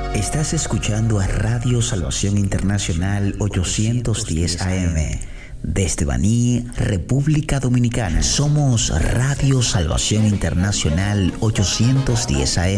Estás escuchando a Radio Salvación Internacional 810 AM. Desde Baní, República Dominicana. Somos Radio Salvación Internacional 810 AM.